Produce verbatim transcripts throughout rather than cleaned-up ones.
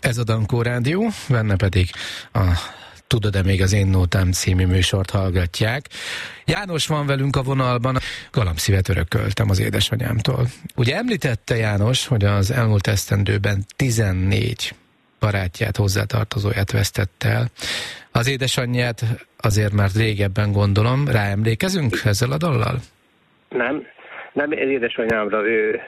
Ez a Dankó Rádió, benne pedig a Tudod-e még az én nótám című műsort hallgatják. János van velünk a vonalban, galamszívet örököltem az édesanyámtól. Ugye említette János, hogy az elmúlt esztendőben tizennégy barátját, hozzátartozóját vesztette el. Az édesanyját azért már régebben gondolom, ráemlékezünk ezzel a dallal? Nem, nem az édesanyámra, ő,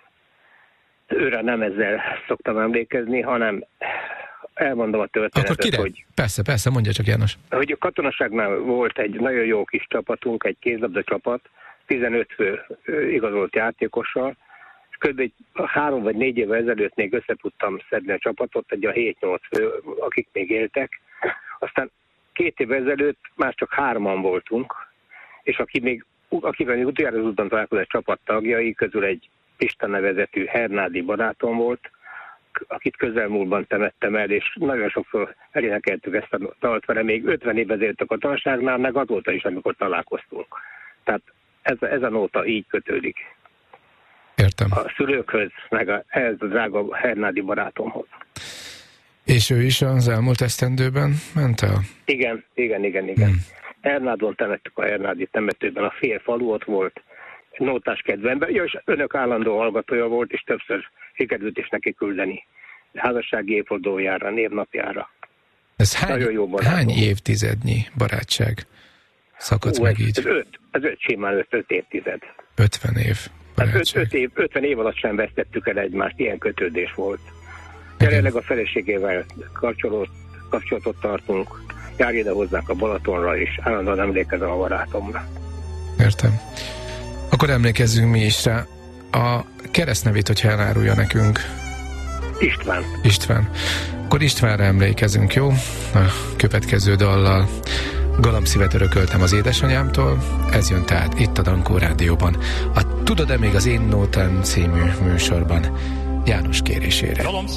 őre nem ezzel szoktam emlékezni, hanem elmondom a történetet. Akkor kire? Hogy, persze, persze, mondja csak János. Hogy a katonaságnál volt egy nagyon jó kis csapatunk, egy kézlabda csapat, tizenöt fő igazolt játékossal, és kb. három vagy négy évvel ezelőtt még össze tudtam szedni a csapatot, egy a hét-nyolc fő, akik még éltek. Aztán két évvel ezelőtt már csak hárman voltunk, és aki még, akivel még utoljára után találkozott csapat tagjai közül egy Pista nevezetű hernádi barátom volt, akit közelmúltban temettem el, és nagyon sokszor elénekeltük ezt a dalt vele, még ötven évvel ezelőtt a katonaságnál, meg azóta is, amikor találkoztunk. Tehát ez, ez a nóta így kötődik. Értem. A szülőkhöz, meg a, ez a drága hernádi barátomhoz. És ő is az elmúlt esztendőben ment el? Igen, igen, igen, igen. Hmm. Hernádon temettük a hernádi temetőben, a fél falu ott volt, nótás kedvemben, ja, és önök állandó hallgatója volt, és többször sikerült is neki küldeni házassági évfordulójára, névnapjára. Ez hány, hány évtizednyi barátság szakadt Hú, meg ez, így? Ez öt, ez öt simán öt, öt évtized. ötven év barátság. öt, öt év, ötven év alatt sem vesztettük el egymást, ilyen kötődés volt. Jelenleg a feleségével kapcsolatot tartunk, jár ide hozzánk a Balatonra, és állandóan emlékezem a barátomra. Értem. Akkor emlékezzünk mi is rá. A keresztnevét, hogyha elárulja nekünk. István. István. Akkor Istvánra emlékezünk, jó? A következő dallal Galamszívet örököltem az édesanyámtól. Ez jön tehát itt a Dankó Rádióban. A Tudod-e még az én nótám című műsorban János kérésére.